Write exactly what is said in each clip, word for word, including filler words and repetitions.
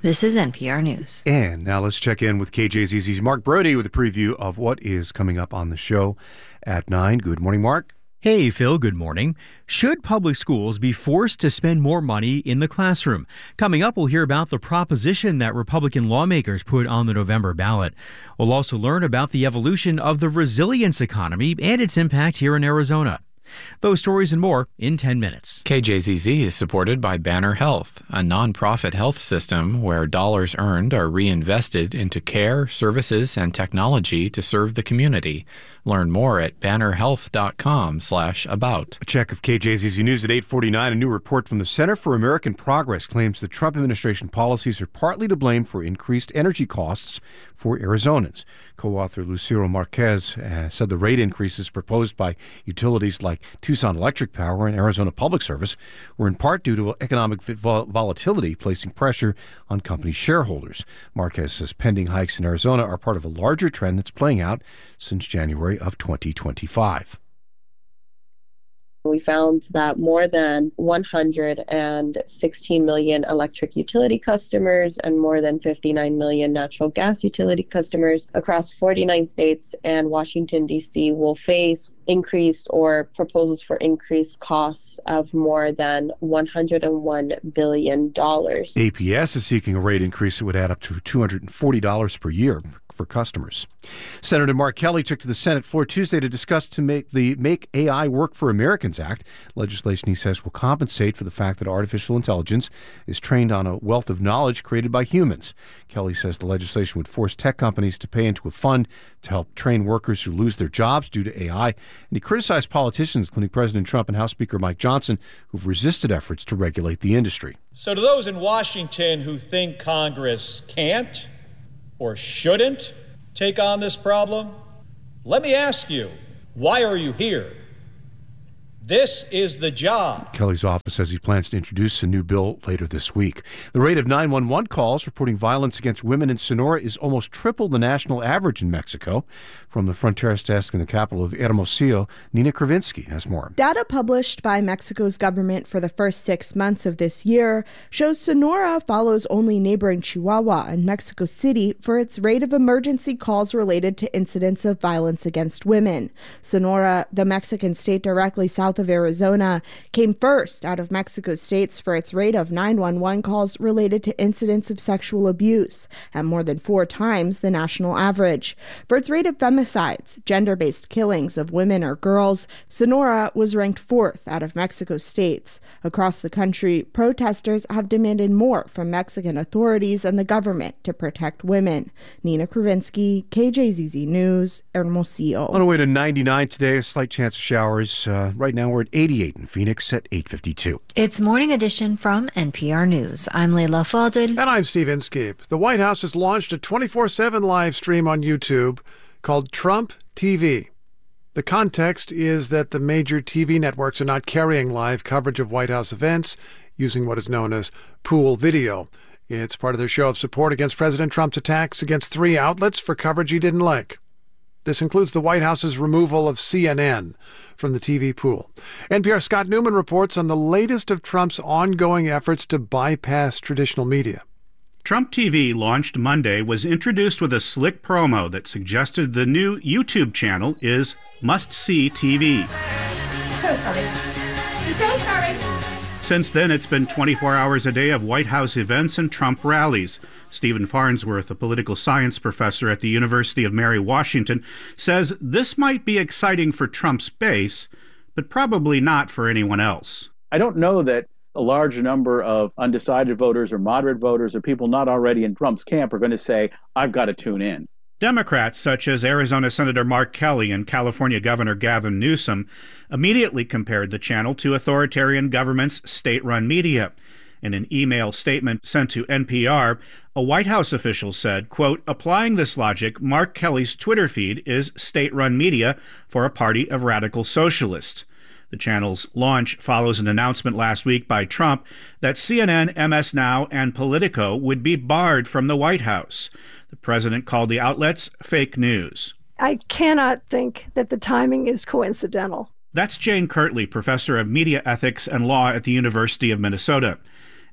This is N P R News. And now let's check in with K J Z Z's Mark Brody with a preview of what is coming up on the show at nine. Good morning, Mark. Hey, Phil, good morning. Should public schools be forced to spend more money in the classroom? Coming up, we'll hear about the proposition that Republican lawmakers put on the November ballot. We'll also learn about the evolution of the resilience economy and its impact here in Arizona. Those stories and more in ten minutes. K J Z Z is supported by Banner Health, a nonprofit health system where dollars earned are reinvested into care, services, and technology to serve the community. Learn more at banner health dot com slash about. A check of K J Z Z News at eight forty-nine. A new report from the Center for American Progress claims the Trump administration policies are partly to blame for increased energy costs for Arizonans. Co-author Lucero Marquez uh, said the rate increases proposed by utilities like Tucson Electric Power and Arizona Public Service were in part due to economic vol- volatility, placing pressure on company shareholders. Marquez says pending hikes in Arizona are part of a larger trend that's playing out since January of twenty twenty-five. We found that more than one hundred sixteen million electric utility customers and more than fifty-nine million natural gas utility customers across forty-nine states and Washington, D C will face increased or proposals for increased costs of more than one hundred one billion dollars. A P S is seeking a rate increase that would add up to two hundred forty dollars per year for customers. Senator Mark Kelly took to the Senate floor Tuesday to discuss to make the Make A I Work for Americans Act, legislation he says will compensate for the fact that artificial intelligence is trained on a wealth of knowledge created by humans. Kelly says the legislation would force tech companies to pay into a fund to help train workers who lose their jobs due to A I. And he criticized politicians, including President Trump and House Speaker Mike Johnson, who've resisted efforts to regulate the industry. So to those in Washington who think Congress can't or shouldn't take on this problem, let me ask you, why are you here? This is the job. Kelly's office says he plans to introduce a new bill later this week. The rate of nine one one calls reporting violence against women in Sonora is almost triple the national average in Mexico. From the Fronteras desk in the capital of Hermosillo, Nina Kravinsky has more. Data published by Mexico's government for the first six months of this year shows Sonora follows only neighboring Chihuahua and Mexico City for its rate of emergency calls related to incidents of violence against women. Sonora, the Mexican state directly south of Arizona, came first out of Mexico states for its rate of nine one one calls related to incidents of sexual abuse, at more than four times the national average. For its rate of femicides, gender-based killings of women or girls, Sonora was ranked fourth out of Mexico states. Across the country, protesters have demanded more from Mexican authorities and the government to protect women. Nina Kravinsky, K J Z Z News, Hermosillo. On our way to ninety-nine today, a slight chance of showers. Uh, right now we're at eighty-eight in Phoenix at eight fifty-two. It's Morning Edition from N P R News. I'm Leila Fadel. And I'm Steve Inskeep. The White House has launched a twenty-four seven live stream on YouTube called Trump T V. The context is that the major T V networks are not carrying live coverage of White House events using what is known as pool video. It's part of their show of support against President Trump's attacks against three outlets for coverage he didn't like. This includes the White House's removal of C N N from the T V pool. N P R's Scott Newman reports on the latest of Trump's ongoing efforts to bypass traditional media. Trump T V, launched Monday, was introduced with a slick promo that suggested the new YouTube channel is must-see T V. So sorry. I'm so sorry. Since then, it's been twenty-four hours a day of White House events and Trump rallies. Stephen Farnsworth, a political science professor at the University of Mary Washington, says this might be exciting for Trump's base, but probably not for anyone else. I don't know that a large number of undecided voters or moderate voters or people not already in Trump's camp are going to say, I've got to tune in. Democrats, such as Arizona Senator Mark Kelly and California Governor Gavin Newsom, immediately compared the channel to authoritarian governments' state-run media. In an email statement sent to N P R, a White House official said, quote, applying this logic, Mark Kelly's Twitter feed is state-run media for a party of radical socialists. The channel's launch follows an announcement last week by Trump that C N N, M S Now, and Politico would be barred from the White House. The president called the outlets fake news. I cannot think that the timing is coincidental. That's Jane Kirtley, professor of media ethics and law at the University of Minnesota.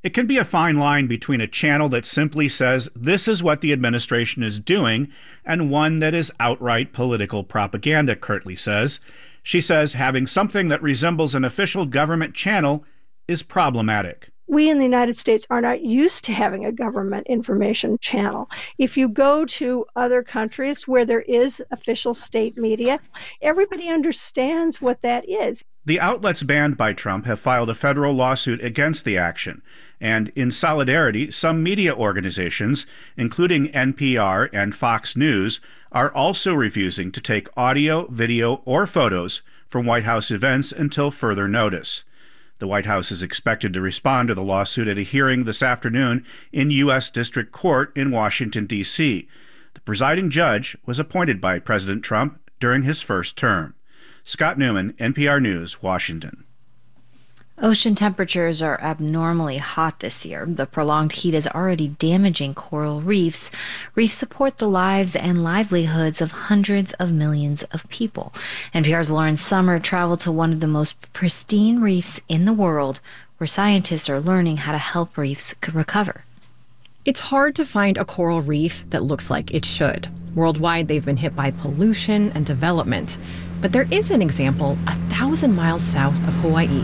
It can be a fine line between a channel that simply says this is what the administration is doing and one that is outright political propaganda, Kirtley says. She says having something that resembles an official government channel is problematic. We in the United States are not used to having a government information channel. If you go to other countries where there is official state media, everybody understands what that is. The outlets banned by Trump have filed a federal lawsuit against the action. And in solidarity, some media organizations, including N P R and Fox News, are also refusing to take audio, video, or photos from White House events until further notice. The White House is expected to respond to the lawsuit at a hearing this afternoon in U S District Court in Washington, D C The presiding judge was appointed by President Trump during his first term. Scott Newman, N P R News, Washington. Ocean temperatures are abnormally hot this year. The prolonged heat is already damaging coral reefs. Reefs support the lives and livelihoods of hundreds of millions of people. N P R's Lauren Sommer traveled to one of the most pristine reefs in the world, where scientists are learning how to help reefs recover. It's hard to find a coral reef that looks like it should. Worldwide, they've been hit by pollution and development. But there is an example a thousand miles south of Hawaii.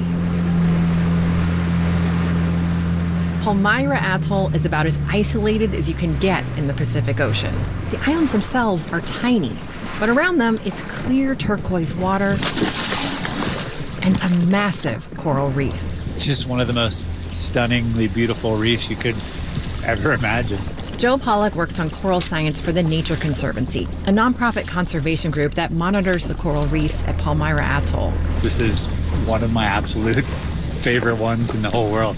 Palmyra Atoll is about as isolated as you can get in the Pacific Ocean. The islands themselves are tiny, but around them is clear turquoise water and a massive coral reef. Just one of the most stunningly beautiful reefs you could ever imagine. Joe Pollack works on coral science for the Nature Conservancy, a nonprofit conservation group that monitors the coral reefs at Palmyra Atoll. This is one of my absolute favorite ones in the whole world.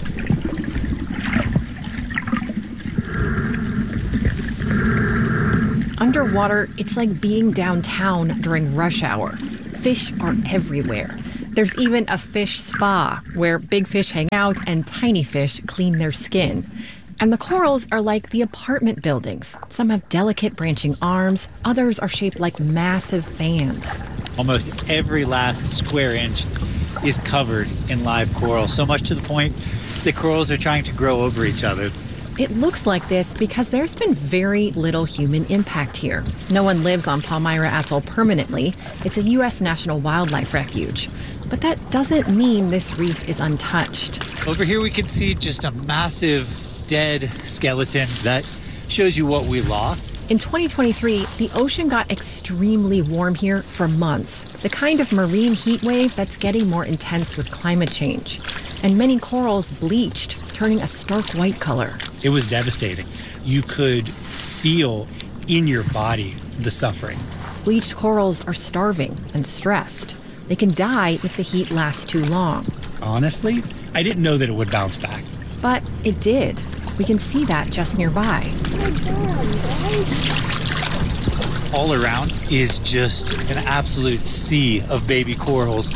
Underwater, it's like being downtown during rush hour. Fish are everywhere. There's even a fish spa where big fish hang out and tiny fish clean their skin. And the corals are like the apartment buildings. Some have delicate branching arms, others are shaped like massive fans. Almost every last square inch is covered in live coral, so much to the point that corals are trying to grow over each other. It looks like this because there's been very little human impact here. No one lives on Palmyra Atoll permanently. It's a U S National Wildlife Refuge. But that doesn't mean this reef is untouched. Over here we can see just a massive dead skeleton that shows you what we lost. In twenty twenty-three, the ocean got extremely warm here for months, the kind of marine heat wave that's getting more intense with climate change. And many corals bleached, turning a stark white color. It was devastating. You could feel in your body the suffering. Bleached corals are starving and stressed. They can die if the heat lasts too long. Honestly, I didn't know that it would bounce back. But it did. We can see that just nearby. All around is just an absolute sea of baby corals.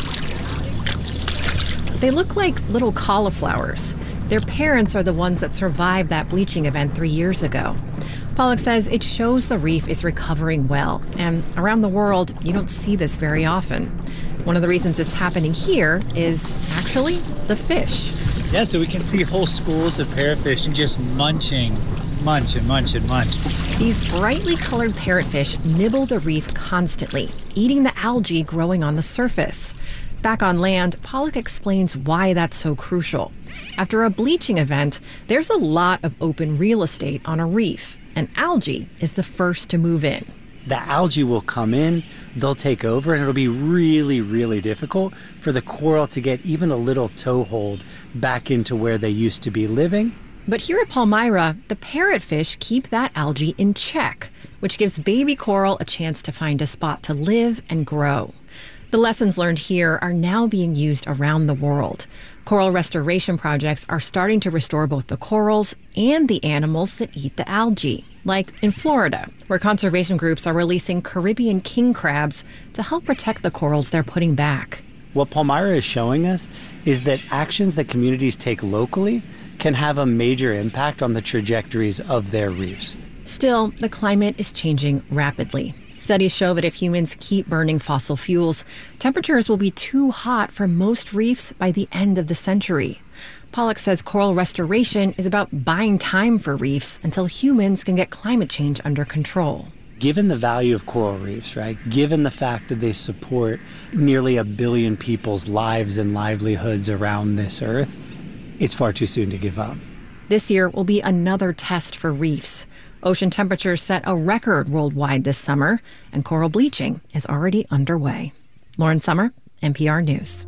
They look like little cauliflowers. Their parents are the ones that survived that bleaching event three years ago. Pollack says it shows the reef is recovering well, and around the world, you don't see this very often. One of the reasons it's happening here is actually the fish. Yeah, so we can see whole schools of parrotfish just munching, munch and munch and munch. These brightly colored parrotfish nibble the reef constantly, eating the algae growing on the surface. Back on land, Pollack explains why that's so crucial. After a bleaching event, there's a lot of open real estate on a reef, and algae is the first to move in. The algae will come in, they'll take over, and it'll be really, really difficult for the coral to get even a little toehold back into where they used to be living. But here at Palmyra, the parrotfish keep that algae in check, which gives baby coral a chance to find a spot to live and grow. The lessons learned here are now being used around the world. Coral restoration projects are starting to restore both the corals and the animals that eat the algae, like in Florida, where conservation groups are releasing Caribbean king crabs to help protect the corals they're putting back. What Palmyra is showing us is that actions that communities take locally can have a major impact on the trajectories of their reefs. Still, the climate is changing rapidly. Studies show that if humans keep burning fossil fuels, temperatures will be too hot for most reefs by the end of the century. Pollock says coral restoration is about buying time for reefs until humans can get climate change under control. Given the value of coral reefs, right, given the fact that they support nearly a billion people's lives and livelihoods around this earth, it's far too soon to give up. This year will be another test for reefs. Ocean temperatures set a record worldwide this summer, and coral bleaching is already underway. Lauren Sommer, N P R News.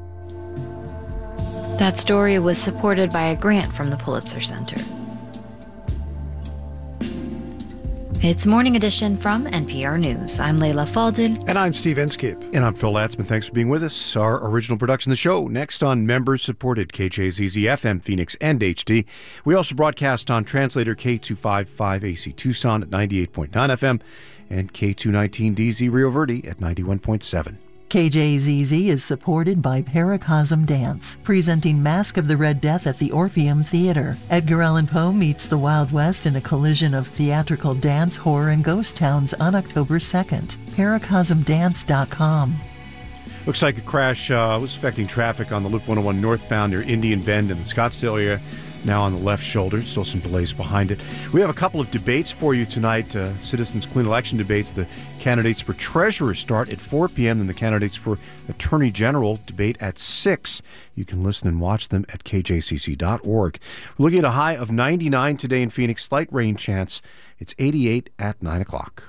That story was supported by a grant from the Pulitzer Center. It's Morning Edition from N P R News. I'm Leila Faldin. And I'm Steve Inskeep. And I'm Phil Latzman. Thanks for being with us. Our original production of the show, next on members-supported K J Z Z F M Phoenix and H D. We also broadcast on translator K two fifty-five A C Tucson at ninety-eight point nine F M and K two nineteen D Z Rio Verde at ninety-one point seven. K J Z Z is supported by Paracosm Dance, presenting Mask of the Red Death at the Orpheum Theater. Edgar Allan Poe meets the Wild West in a collision of theatrical dance, horror, and ghost towns on October second. paracosm dance dot com. Looks like a crash uh, was affecting traffic on the Loop one oh one northbound near Indian Bend in the Scottsdale area. Now on the left shoulder. Still some delays behind it. We have a couple of debates for you tonight. Uh, Citizens Clean Election debates. The candidates for treasurer start at four p.m. and the candidates for attorney general debate at six. You can listen and watch them at k j c c dot org. We're looking at a high of ninety-nine today in Phoenix. Slight rain chance. It's eighty-eight at nine o'clock.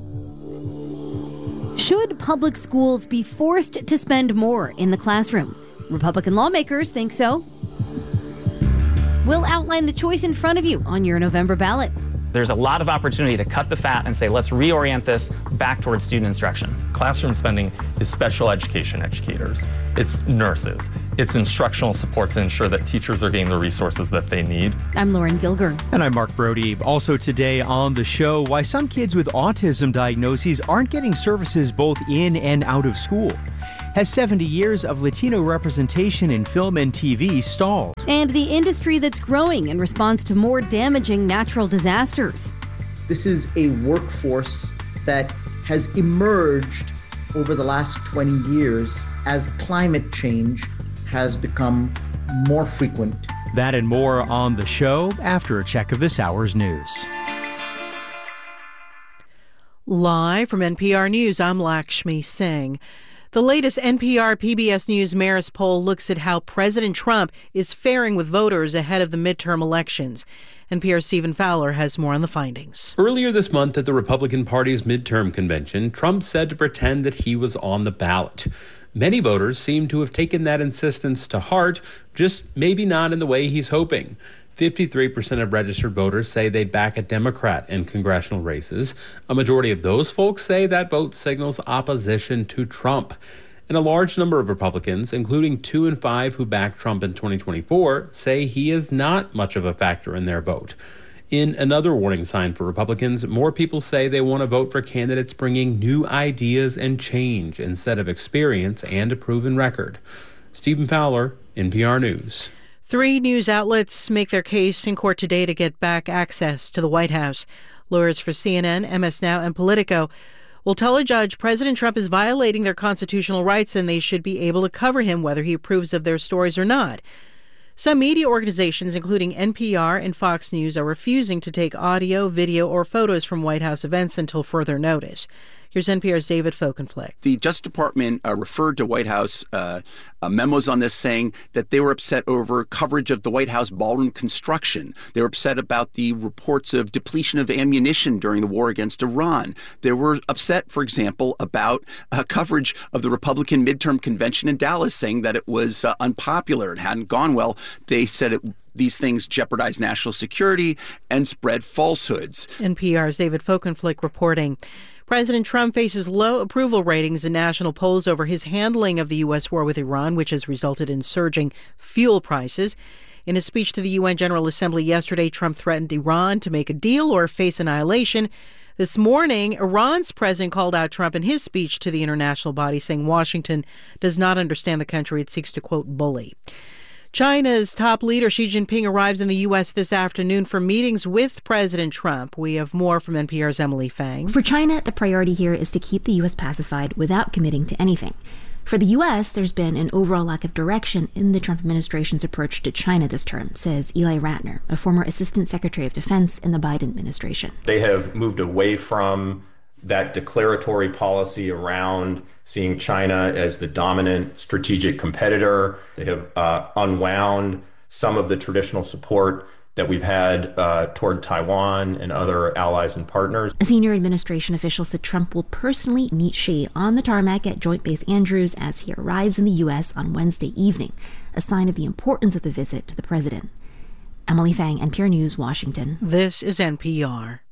Should public schools be forced to spend more in the classroom? Republican lawmakers think so. We'll outline the choice in front of you on your November ballot. There's a lot of opportunity to cut the fat and say, let's reorient this back towards student instruction. Classroom spending is special education educators. It's nurses. It's instructional support to ensure that teachers are getting the resources that they need. I'm Lauren Gilger. And I'm Mark Brody. Also today on the show, why some kids with autism diagnoses aren't getting services both in and out of school. Has seventy years of Latino representation in film and T V stalled? And the industry that's growing in response to more damaging natural disasters. This is a workforce that has emerged over the last twenty years as climate change has become more frequent. That and more on the show after a check of this hour's news. Live from N P R News, I'm Lakshmi Singh. The latest N P R P B S News Marist poll looks at how President Trump is faring with voters ahead of the midterm elections. N P R's Stephen Fowler has more on the findings. Earlier this month at the Republican Party's midterm convention, Trump said to pretend that he was on the ballot. Many voters seem to have taken that insistence to heart, just maybe not in the way he's hoping. fifty-three percent of registered voters say they'd back a Democrat in congressional races. A majority of those folks say that vote signals opposition to Trump. And a large number of Republicans, including two in five who backed Trump in twenty twenty-four, say he is not much of a factor in their vote. In another warning sign for Republicans, more people say they want to vote for candidates bringing new ideas and change instead of experience and a proven record. Stephen Fowler, N P R News. Three news outlets make their case in court today to get back access to the White House. Lawyers for C N N, M S Now, and Politico will tell a judge President Trump is violating their constitutional rights and they should be able to cover him whether he approves of their stories or not. Some media organizations, including N P R and Fox News, are refusing to take audio, video, or photos from White House events until further notice. Here's N P R's David Folkenflik. The Justice Department uh, referred to White House uh, uh, memos on this, saying that they were upset over coverage of the White House ballroom construction. They were upset about the reports of depletion of ammunition during the war against Iran. They were upset, for example, about uh, coverage of the Republican midterm convention in Dallas, saying that it was uh, unpopular and hadn't gone well. They said it These things jeopardize national security and spread falsehoods. N P R's David Folkenflik reporting. President Trump faces low approval ratings in national polls over his handling of the U S war with Iran, which has resulted in surging fuel prices. In his speech to the U N General Assembly yesterday, Trump threatened Iran to make a deal or face annihilation. This morning, Iran's president called out Trump in his speech to the international body, saying Washington does not understand the country it seeks to, quote, bully. China's top leader Xi Jinping arrives in the U S this afternoon for meetings with President Trump. We have more from N P R's Emily Fang. For China, the priority here is to keep the U S pacified without committing to anything. For the U S, there's been an overall lack of direction in the Trump administration's approach to China this term, says Eli Ratner, a former Assistant Secretary of Defense in the Biden administration. They have moved away from that declaratory policy around seeing China as the dominant strategic competitor. They have uh, unwound some of the traditional support that we've had uh, toward Taiwan and other allies and partners. A senior administration official said Trump will personally meet Xi on the tarmac at Joint Base Andrews as he arrives in the U S on Wednesday evening, a sign of the importance of the visit to the president. Emily Fang, N P R News, Washington. This is N P R.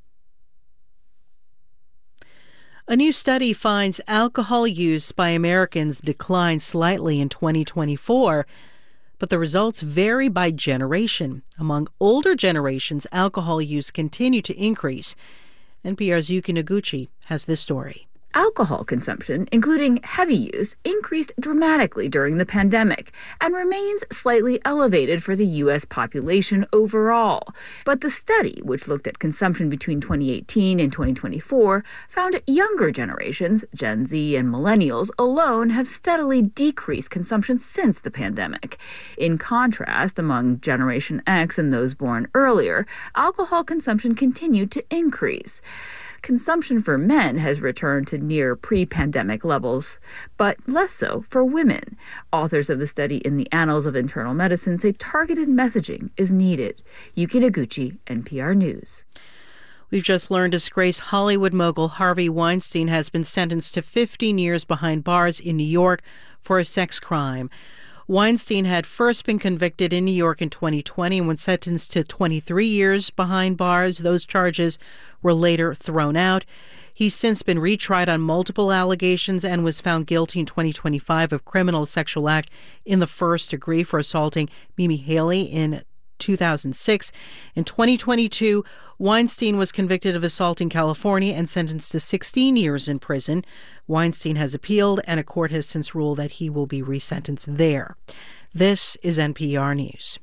A new study finds alcohol use by Americans declined slightly in twenty twenty-four, but the results vary by generation. Among older generations, alcohol use continued to increase. N P R's Yuki Noguchi has this story. Alcohol consumption, including heavy use, increased dramatically during the pandemic and remains slightly elevated for the U S population overall. But the study, which looked at consumption between twenty eighteen and twenty twenty-four, found younger generations, Gen Z and millennials alone, have steadily decreased consumption since the pandemic. In contrast, among Generation X and those born earlier, alcohol consumption continued to increase. Consumption for men has returned to near pre-pandemic levels, but less so for women. Authors of the study in the Annals of Internal Medicine say targeted messaging is needed. Yuki Noguchi, N P R News. We've just learned disgraced Hollywood mogul Harvey Weinstein has been sentenced to fifteen years behind bars in New York for a sex crime. Weinstein had first been convicted in New York in twenty twenty and was sentenced to twenty-three years behind bars. Those charges were later thrown out. He's since been retried on multiple allegations and was found guilty in twenty twenty-five of criminal sexual act in the first degree for assaulting Mimi Haley in two thousand six. In twenty twenty-two, Weinstein was convicted of assault in California and sentenced to sixteen years in prison. Weinstein has appealed, and a court has since ruled that he will be resentenced there. This is N P R News.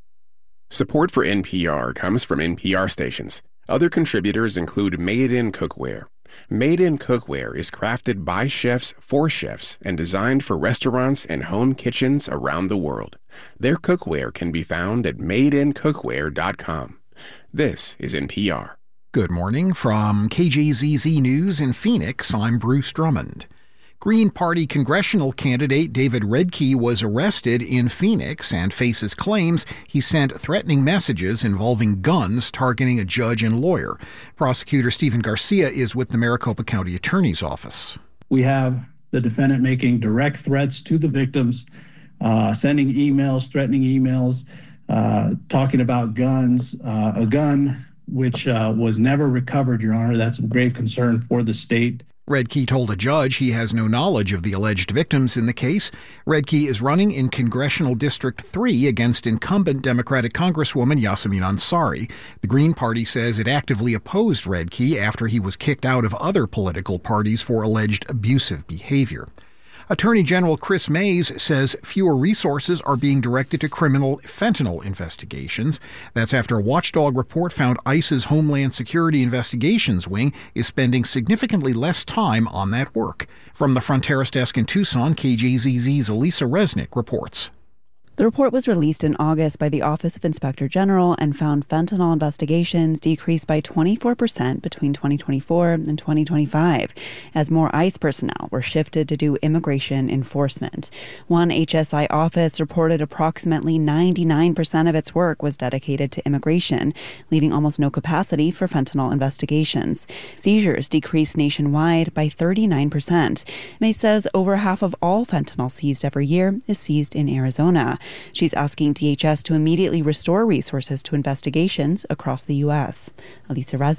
Support for N P R comes from N P R stations. Other contributors include Made in Cookware. Made in Cookware is crafted by chefs for chefs and designed for restaurants and home kitchens around the world. Their cookware can be found at made in cookware dot com. This is N P R. Good morning from K J Z Z News in Phoenix. I'm Bruce Drummond. Green Party congressional candidate David Redke was arrested in Phoenix and faces claims he sent threatening messages involving guns targeting a judge and lawyer. Prosecutor Stephen Garcia is with the Maricopa County Attorney's Office. We have the defendant making direct threats to the victims, uh, sending emails, threatening emails, uh, talking about guns, uh, a gun which uh, was never recovered, Your Honor. That's a grave concern for the state. Redke told a judge he has no knowledge of the alleged victims in the case. Redke is running in Congressional District three against incumbent Democratic Congresswoman Yasamin Ansari. The Green Party says it actively opposed Redke after he was kicked out of other political parties for alleged abusive behavior. Attorney General Chris Mays says fewer resources are being directed to criminal fentanyl investigations. That's after a watchdog report found ICE's Homeland Security Investigations Wing is spending significantly less time on that work. From the Fronteras Desk in Tucson, K J Z Z's Elisa Resnick reports. The report was released in August by the Office of Inspector General and found fentanyl investigations decreased by twenty-four percent between twenty twenty-four and twenty twenty-five, as more ICE personnel were shifted to do immigration enforcement. One H S I office reported approximately ninety-nine percent of its work was dedicated to immigration, leaving almost no capacity for fentanyl investigations. Seizures decreased nationwide by thirty-nine percent. May says over half of all fentanyl seized every year is seized in Arizona. She's asking D H S to immediately restore resources to investigations across the U S. Elisa Resnick,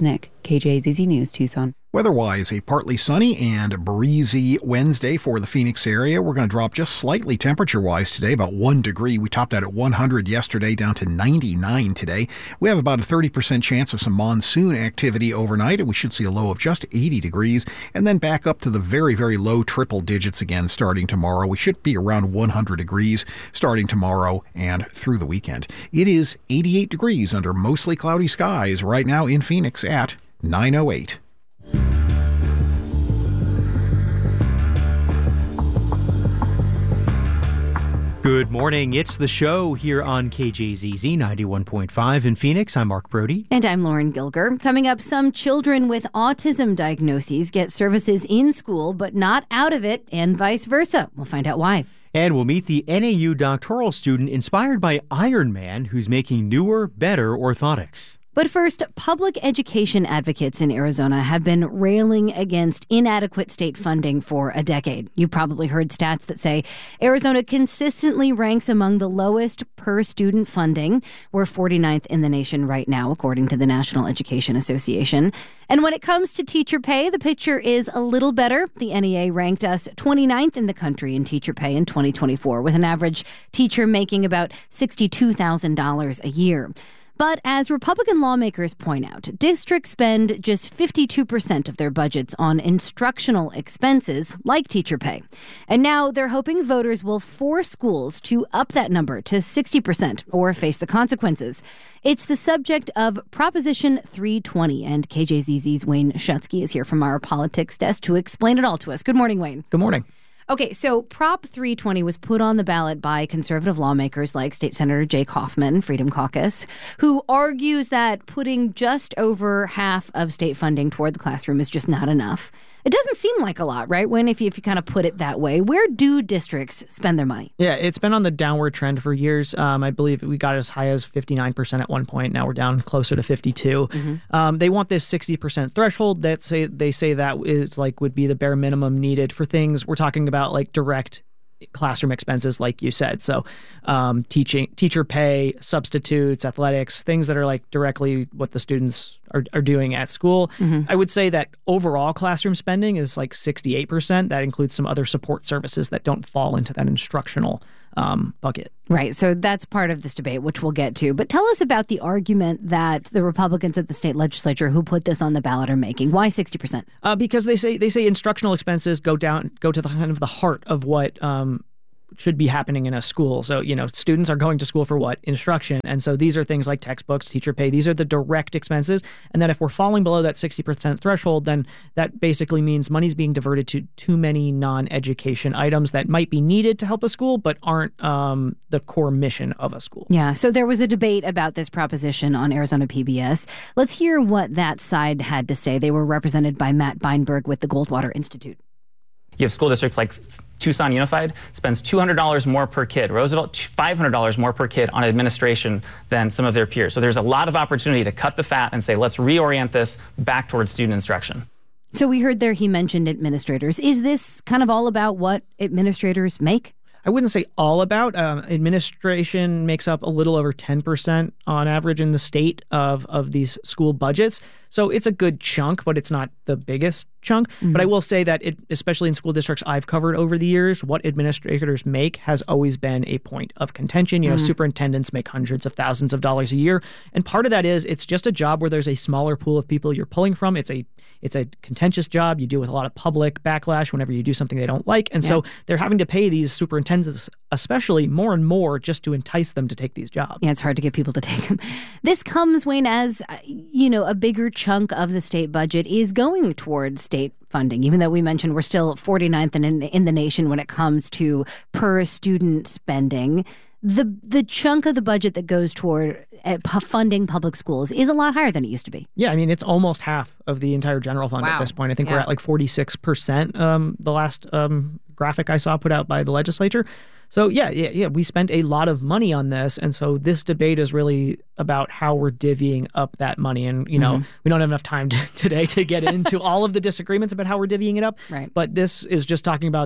K J Z Z News, Tucson. Weather-wise, a partly sunny and breezy Wednesday for the Phoenix area. We're going to drop just slightly temperature-wise today, about one degree. We topped out at one hundred yesterday, down to ninety-nine today. We have about a thirty percent chance of some monsoon activity overnight, and we should see a low of just eighty degrees, and then back up to the very, very low triple digits again starting tomorrow. We should be around one hundred degrees starting tomorrow and through the weekend. It is eighty-eight degrees under mostly cloudy skies right now in Phoenix at nine oh eight. Good morning. It's The Show here on K J Z Z ninety-one point five in Phoenix. I'm Mark Brody. And I'm Lauren Gilger. Coming up, some children with autism diagnoses get services in school but not out of it, and vice versa. We'll find out why. And we'll meet the N A U doctoral student inspired by Iron Man who's making newer, better orthotics. But first, public education advocates in Arizona have been railing against inadequate state funding for a decade. You've probably heard stats that say Arizona consistently ranks among the lowest per student funding. We're forty-ninth in the nation right now, according to the National Education Association. And when it comes to teacher pay, the picture is a little better. The N E A ranked us twenty-ninth in the country in teacher pay in twenty twenty-four, with an average teacher making about sixty-two thousand dollars a year. But as Republican lawmakers point out, districts spend just fifty-two percent of their budgets on instructional expenses like teacher pay. And now they're hoping voters will force schools to up that number to sixty percent or face the consequences. It's the subject of Proposition three twenty, and K J Z Z's Wayne Shutsky is here from our politics desk to explain it all to us. Good morning, Wayne. Good morning. Okay, so Prop three twenty was put on the ballot by conservative lawmakers like State Senator Jake Hoffman, Freedom Caucus, who argues that putting just over half of state funding toward the classroom is just not enough. It doesn't seem like a lot, right, Wayne, if you, if you kind of put it that way. Where do districts spend their money? Yeah, it's been on the downward trend for years. Um, I believe we got as high as fifty-nine percent at one point. Now we're down closer to fifty-two. Mm-hmm. Um, they want this sixty percent threshold. That say They say that is like would be the bare minimum needed for things. We're talking about like direct classroom expenses, like you said. So um, teaching, teacher pay, substitutes, athletics, things that are like directly what the students are, are doing at school. Mm-hmm. I would say that overall classroom spending is like sixty-eight percent. That includes some other support services that don't fall into that instructional um, bucket. Right. So that's part of this debate, which we'll get to. But tell us about the argument that the Republicans at the state legislature who put this on the ballot are making. Why sixty percent? Uh, because they say they say instructional expenses go down, go to the kind of the heart of what um, should be happening in a school. So, you know, students are going to school for what? Instruction. And so these are things like textbooks, teacher pay. These are the direct expenses. And then if we're falling below that sixty percent threshold, then that basically means money's being diverted to too many non-education items that might be needed to help a school, but aren't um, the core mission of a school. Yeah. So there was a debate about this proposition on Arizona P B S. Let's hear what that side had to say. They were represented by Matt Beinberg with the Goldwater Institute. You have school districts like Tucson Unified spends two hundred dollars more per kid. Roosevelt, five hundred dollars more per kid on administration than some of their peers. So there's a lot of opportunity to cut the fat and say, let's reorient this back towards student instruction. So we heard there he mentioned administrators. Is this kind of all about what administrators make? I wouldn't say all about. Um, administration makes up a little over ten percent on average in the state of, of these school budgets. So it's a good chunk, but it's not the biggest chunk. Mm-hmm. But I will say that, it, especially in school districts I've covered over the years, what administrators make has always been a point of contention. You know, mm-hmm. superintendents make hundreds of thousands of dollars a year. And part of that is it's just a job where there's a smaller pool of people you're pulling from. It's a it's a contentious job. You deal with a lot of public backlash whenever you do something they don't like. And yeah. so they're having to pay these superintendents, especially more and more, just to entice them to take these jobs. Yeah, it's hard to get people to take them. This comes, Wayne, as, you know, a bigger chunk of the state budget is going towards state funding, even though we mentioned we're still forty-ninth in, in the nation when it comes to per student spending. The the chunk of the budget that goes toward uh, funding public schools is a lot higher than it used to be. Yeah, I mean, it's almost half of the entire general fund wow. at this point. I think yeah. we're at like forty-six percent um, the last um, graphic I saw put out by the legislature. So yeah, yeah, yeah, we spent a lot of money on this. And so this debate is really about how we're divvying up that money. And, you know, mm-hmm. we don't have enough time to, today to get into all of the disagreements about how we're divvying it up. Right. But this is just talking about that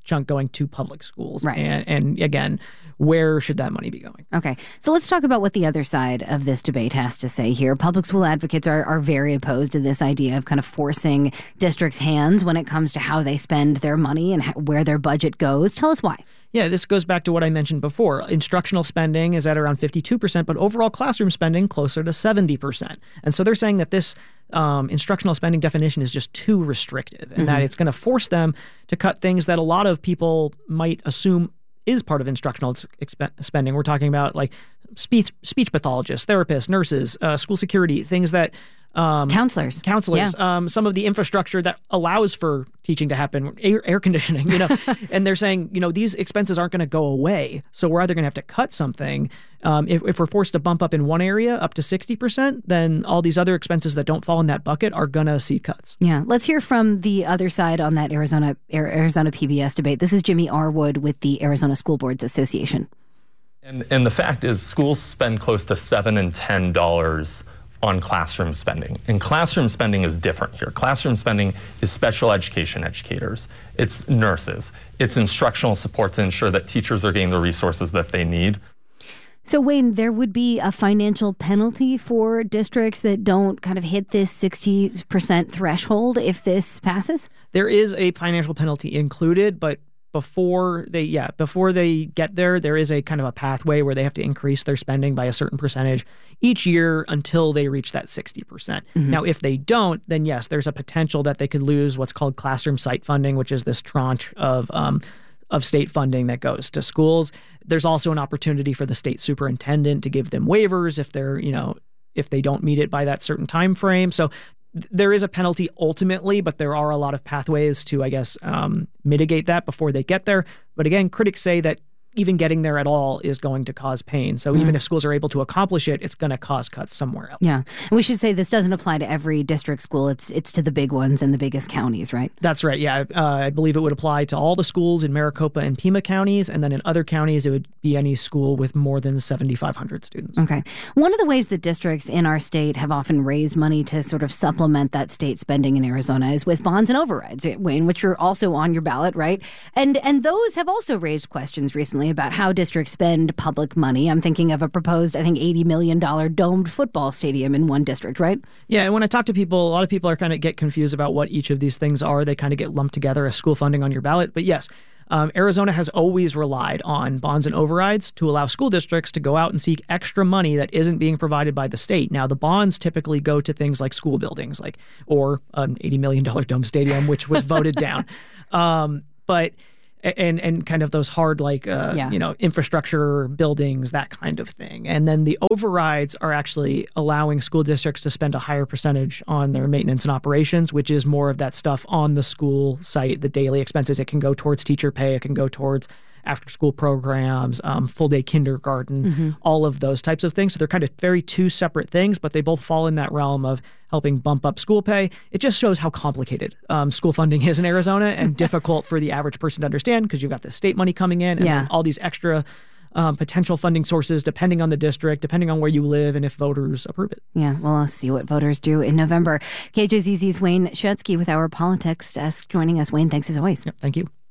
chunk going to public schools. Right. And, and again, where should that money be going? Okay, so let's talk about what the other side of this debate has to say here. Public school advocates are, are very opposed to this idea of kind of forcing districts' hands when it comes to how they spend their money and how, where their budget goes. Tell us why. Yeah, this goes back to what I mentioned before. Instructional spending is at around fifty-two percent, but overall classroom spending closer to seventy percent. And so they're saying that this um, instructional spending definition is just too restrictive and mm-hmm. that it's going to force them to cut things that a lot of people might assume is part of instructional exp- spending. We're talking about like speech speech pathologists, therapists, nurses, uh, school security, things that um, counselors, counselors, yeah. um, some of the infrastructure that allows for teaching to happen, air, air conditioning, you know, and they're saying, you know, these expenses aren't going to go away. So we're either going to have to cut something. Um, if, if we're forced to bump up in one area up to sixty percent, then all these other expenses that don't fall in that bucket are going to see cuts. Yeah. Let's hear from the other side on that Arizona Arizona P B S debate. This is Jimmy Arwood with the Arizona School Boards Association. And, and the fact is schools spend close to seven and ten dollars on classroom spending. And classroom spending is different here. Classroom spending is special education educators. It's nurses. It's instructional support to ensure that teachers are getting the resources that they need. So, Wayne, there would be a financial penalty for districts that don't kind of hit this sixty percent threshold if this passes? There is a financial penalty included, but before they, yeah, before they get there, there is a kind of a pathway where they have to increase their spending by a certain percentage each year until they reach that sixty percent. Mm-hmm. Now, if they don't, then yes, there's a potential that they could lose what's called classroom site funding, which is this tranche of um, of state funding that goes to schools. There's also an opportunity for the state superintendent to give them waivers if they're, you know, if they don't meet it by that certain time frame. So th- there is a penalty ultimately, but there are a lot of pathways to, I guess, um, mitigate that before they get there. But again, critics say that even getting there at all is going to cause pain. So mm. even if schools are able to accomplish it, it's going to cause cuts somewhere else. Yeah. And we should say this doesn't apply to every district school. It's it's to the big ones and the biggest counties, right? That's right. Yeah. Uh, I believe it would apply to all the schools in Maricopa and Pima counties. And then in other counties, it would be any school with more than seventy-five hundred students. Okay. One of the ways that districts in our state have often raised money to sort of supplement that state spending in Arizona is with bonds and overrides, Wayne, which are also on your ballot, right? And and those have also raised questions recently about how districts spend public money. I'm thinking of a proposed, I think, eighty million dollars domed football stadium in one district, right? Yeah, and when I talk to people, a lot of people are kind of get confused about what each of these things are. They kind of get lumped together as school funding on your ballot. But yes, um, Arizona has always relied on bonds and overrides to allow school districts to go out and seek extra money that isn't being provided by the state. Now, the bonds typically go to things like school buildings, like or an eighty million dollars dome stadium, which was voted down. Um, but And and kind of those hard, like, uh, yeah. you know, infrastructure, buildings, that kind of thing. And then the overrides are actually allowing school districts to spend a higher percentage on their maintenance and operations, which is more of that stuff on the school site, the daily expenses. It can go towards teacher pay. It can go towards after-school programs, um, full-day kindergarten, mm-hmm. all of those types of things. So they're kind of very two separate things, but they both fall in that realm of helping bump up school pay. It just shows how complicated um, school funding is in Arizona and difficult for the average person to understand because you've got the state money coming in and yeah. then all these extra um, potential funding sources depending on the district, depending on where you live and if voters approve it. Yeah, well, I'll see what voters do in November. K J Z Z's Wayne Shutsky with Our Politics Desk joining us. Wayne, thanks as always. Yep, thank you.